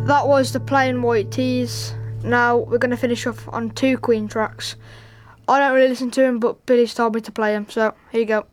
that was the Plain White T's. Now we're going to finish off on 2 Queen tracks. I don't really listen to them, but Billy's told me to play them, so here you go.